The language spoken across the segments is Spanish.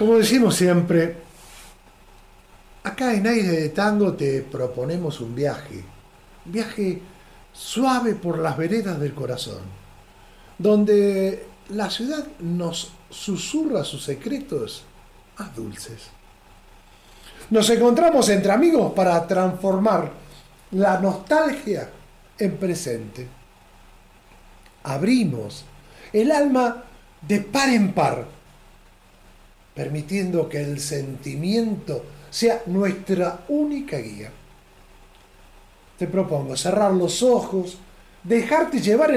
Como decimos siempre, acá en Aire de Tango te proponemos un viaje suave por las veredas del corazón, donde la ciudad nos susurra sus secretos más dulces. Nos encontramos entre amigos para transformar la nostalgia en presente. Abrimos el alma de par en par, permitiendo que el sentimiento sea nuestra única guía. Te propongo cerrar los ojos, dejarte llevar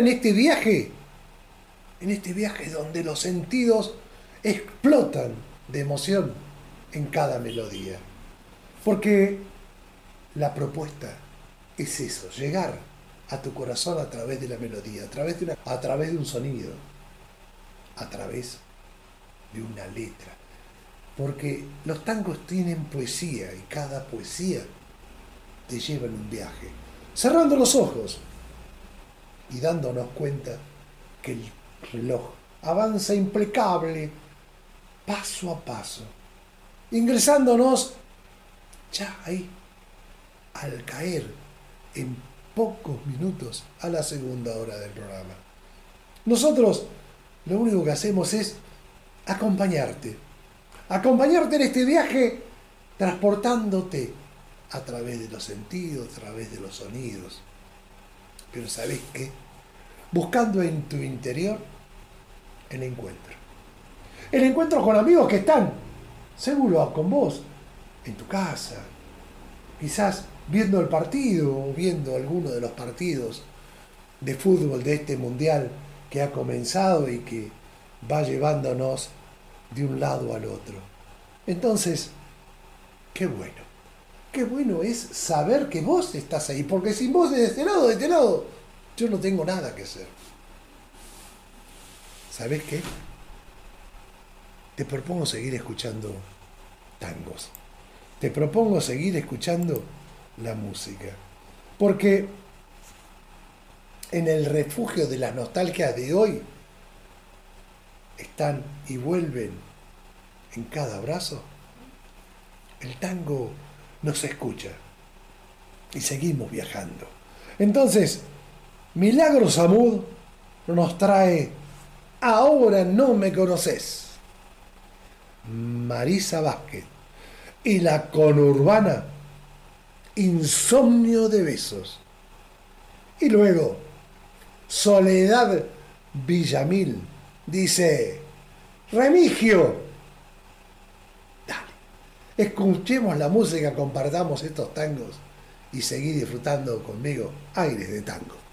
en este viaje donde los sentidos explotan de emoción en cada melodía. Porque la propuesta es eso, llegar a tu corazón a través de la melodía, a través de un sonido, a través de una letra. Porque los tangos tienen poesía y cada poesía te lleva en un viaje. Cerrando los ojos y dándonos cuenta que el reloj avanza impecable, paso a paso, ingresándonos ya ahí, al caer en pocos minutos a la segunda hora del programa. Nosotros lo único que hacemos es acompañarte, acompañarte en este viaje, transportándote a través de los sentidos, a través de los sonidos. Pero ¿sabés qué? Buscando en tu interior el encuentro. El encuentro con amigos que están, seguro, con vos, en tu casa, quizás viendo el partido o viendo alguno de los partidos de fútbol de este mundial que ha comenzado y que va llevándonos de un lado al otro. Entonces, qué bueno es saber que vos estás ahí, porque sin vos de este lado, yo no tengo nada que hacer. ¿Sabés qué? Te propongo seguir escuchando tangos. Te propongo seguir escuchando la música. Porque en el refugio de las nostalgias de hoy están y vuelven en cada abrazo. El tango nos escucha y seguimos viajando. Entonces, Milagros Amud nos trae Ahora no me conoces. Marisa Vázquez y la conurbana Insomnio de besos. Y luego, Soledad Villamil dice, Remigio, dale, escuchemos la música, compartamos estos tangos y seguí disfrutando conmigo Aires de Tango.